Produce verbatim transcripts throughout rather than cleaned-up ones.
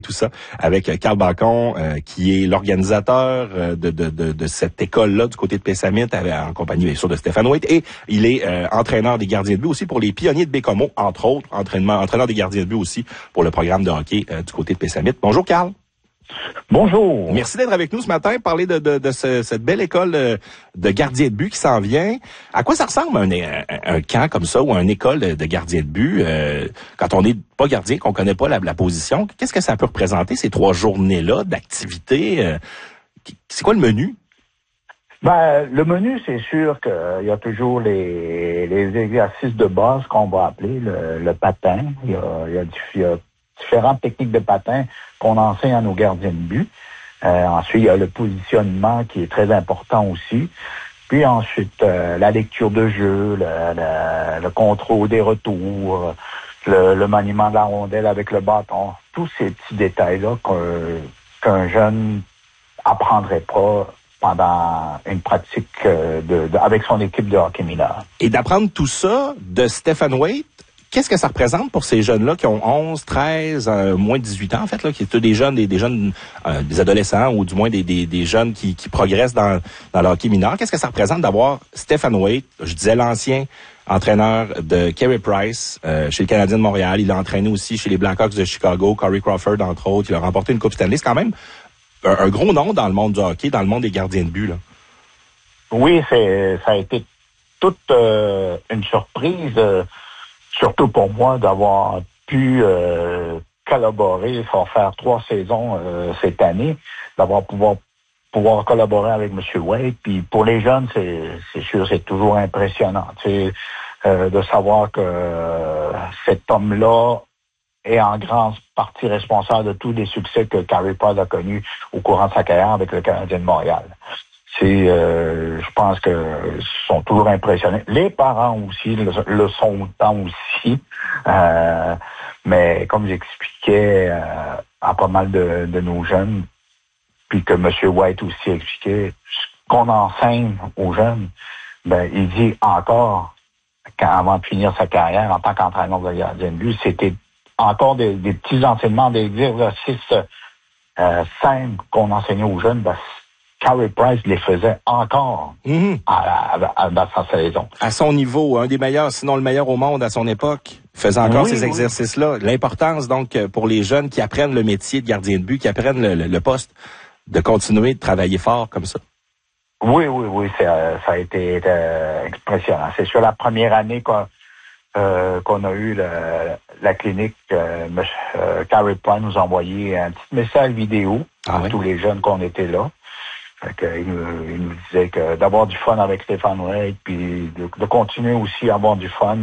Tout ça avec Carl Bacon, euh, qui est l'organisateur euh, de, de, de, de cette école-là du côté de Pessamit, en compagnie bien sûr de Stéphane Waite, et il est euh, entraîneur des gardiens de but aussi pour les Pionniers de Bécomo, entre autres, entraînement, entraîneur des gardiens de but aussi pour le programme de hockey euh, du côté de Pessamit. Bonjour Carl. Bonjour. Merci d'être avec nous ce matin, parler de, de, de ce, cette belle école de, de gardiens de but qui s'en vient. À quoi ça ressemble un, un, un camp comme ça ou une école de, de gardiens de but euh, quand on n'est pas gardien, qu'on connaît pas la, la position? Qu'est-ce que ça peut représenter ces trois journées-là d'activité? Euh, c'est quoi le menu? Ben, le menu, c'est sûr qu'il y a toujours les, les exercices de base qu'on va appeler le, le patin. Il y a, il y a, il y a différentes techniques de patin qu'on enseigne à nos gardiens de but. Euh, ensuite, il y a le positionnement qui est très important aussi. Puis ensuite, euh, la lecture de jeu, le, le, le contrôle des retours, le, le maniement de la rondelle avec le bâton. Tous ces petits détails-là qu'un, qu'un jeune apprendrait pas pendant une pratique de, de, avec son équipe de hockey mineur. Et d'apprendre tout ça de Stéphane Waite, qu'est-ce que ça représente pour ces jeunes-là qui ont onze, treize, euh, moins de dix-huit ans, en fait, là, qui sont des jeunes, des, des jeunes, euh, des adolescents ou du moins des, des, des jeunes qui, qui progressent dans, dans le hockey mineur? Qu'est-ce que ça représente d'avoir Stéphane Waite, je disais l'ancien entraîneur de Carey Price euh, chez le Canadien de Montréal. Il a entraîné aussi chez les Blackhawks de Chicago, Corey Crawford, entre autres. Il a remporté une Coupe Stanley. C'est quand même un, un gros nom dans le monde du hockey, dans le monde des gardiens de but, là. Oui, c'est, ça a été toute euh, une surprise, euh, surtout pour moi, d'avoir pu euh, collaborer, sans faire trois saisons euh, cette année, d'avoir pouvoir pouvoir collaborer avec M. Waite. Puis pour les jeunes, c'est, c'est sûr, c'est toujours impressionnant, tu sais, euh, de savoir que euh, cet homme-là est en grande partie responsable de tous les succès que Carey Price a connus au courant de sa carrière avec le Canadien de Montréal. C'est, euh, je pense que sont toujours impressionnés. Les parents aussi le, le sont autant aussi. Euh, mais comme j'expliquais euh, à pas mal de, de nos jeunes, puis que M. Waite aussi expliquait, ce qu'on enseigne aux jeunes, ben il dit encore, quand, avant de finir sa carrière en tant qu'entraîneur de gardien de but, c'était encore des, des petits enseignements, des exercices euh, simples qu'on enseignait aux jeunes. Ben, Carey Price les faisait encore mm-hmm. à, à, à, dans sa saison. À son niveau, un des meilleurs, sinon le meilleur au monde à son époque, faisait encore oui, ces oui. exercices-là. L'importance, donc, pour les jeunes qui apprennent le métier de gardien de but, qui apprennent le, le, le poste, de continuer de travailler fort comme ça. Oui, oui, oui, ça, ça a été euh, impressionnant. C'est sur la première année qu'on, euh, qu'on a eu le, la clinique, euh, euh, Carey Price nous a envoyé un petit message vidéo ah, à oui? tous les jeunes qu'on était là. Fait que, il, nous, il nous disait que d'avoir du fun avec Stéphane Waite, puis de, de continuer aussi à avoir du fun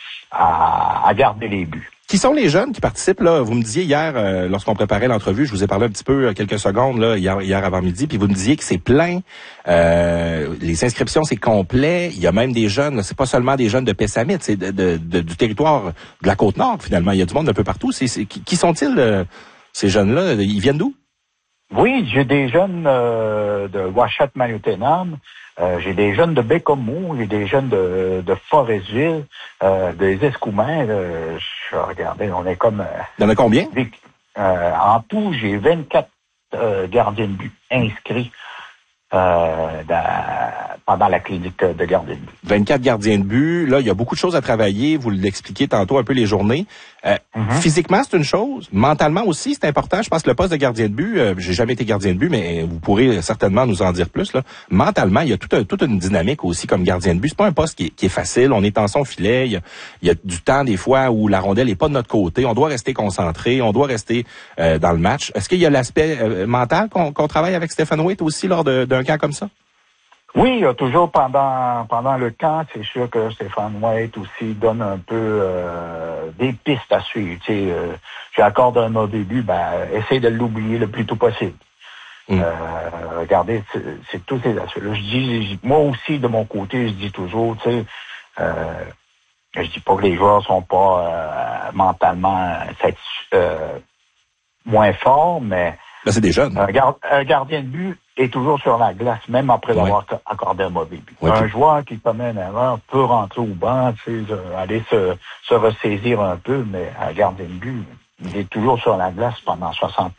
à, à garder les buts. Qui sont les jeunes qui participent là? Vous me disiez hier, euh, lorsqu'on préparait l'entrevue, je vous ai parlé un petit peu quelques secondes là hier, hier avant-midi, puis vous me disiez que c'est plein. Euh, les inscriptions c'est complet. Il y a même des jeunes. Là, c'est pas seulement des jeunes de Pessamit, c'est de, de, de, du territoire de la Côte-Nord finalement. Il y a du monde un peu partout. C'est, c'est, qui, qui sont-ils euh, ces jeunes-là? Ils viennent d'où? Oui, j'ai des jeunes euh, de Ouachette-Maliotenam, euh, j'ai des jeunes de Bécomo, j'ai des jeunes de, de Forestville, euh, des Escoumins. Euh, je regardais, on est comme... Euh, Il y en a combien? Des, euh, en tout, j'ai vingt-quatre euh, gardiens de but inscrits euh, dans, pendant la clinique de gardien de but. vingt-quatre gardiens de but. Là, il y a beaucoup de choses à travailler. Vous l'expliquez tantôt un peu les journées. Euh, mm-hmm. Physiquement, c'est une chose. Mentalement aussi, c'est important. Je pense que le poste de gardien de but, euh, j'ai jamais été gardien de but, mais vous pourrez certainement nous en dire plus. Là. Mentalement, il y a toute, toute une dynamique aussi comme gardien de but. C'est pas un poste qui est, qui est facile. On est en son filet. Il y, a, il y a du temps des fois où la rondelle est pas de notre côté. On doit rester concentré. On doit rester euh, dans le match. Est-ce qu'il y a l'aspect euh, mental qu'on, qu'on travaille avec Stéphane Waite aussi lors de, d'un camp comme ça? Oui, il y a toujours pendant pendant le camp, c'est sûr que Stéphane Waite aussi donne un peu euh, des pistes à suivre. Tu sais, euh, j'accorde un mauvais but, ben essaye de l'oublier le plus tôt possible. Mm. Euh, regardez, c'est, c'est tous ces aspects-là. Je dis, moi aussi de mon côté, je dis toujours, tu sais, euh, je dis pas que les joueurs sont pas euh, mentalement euh, moins forts, mais là, c'est des jeunes. Un, gard, un gardien de but est toujours sur la glace, même après ouais. avoir accordé un mauvais but. Ouais, un puis... joueur qui commet une erreur peut rentrer au banc, tu sais, aller se, se ressaisir un peu, mais un gardien de but, il est toujours sur la glace pendant soixante